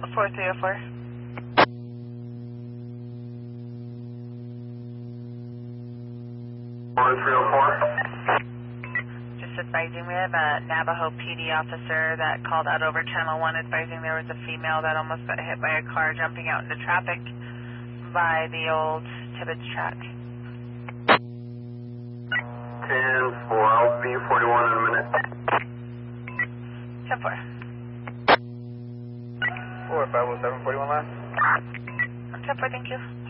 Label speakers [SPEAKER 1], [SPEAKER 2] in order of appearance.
[SPEAKER 1] 4304. Just advising, we have a Navajo PD officer that called out over channel 1 advising there was a female that almost got hit by a car jumping out into traffic by the old Tibbetts track.
[SPEAKER 2] 10-4, I'll be 41 in a minute.
[SPEAKER 1] 10-4.
[SPEAKER 2] 4507, 41 last.
[SPEAKER 1] 10-4, thank you.